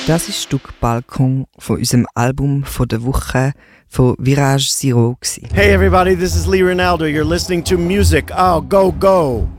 Das ist das Stück Balkon von unserem Album von der Woche von Virage Zero. Hey everybody, this is Lee Ronaldo. You're listening to Music. Oh, go, go!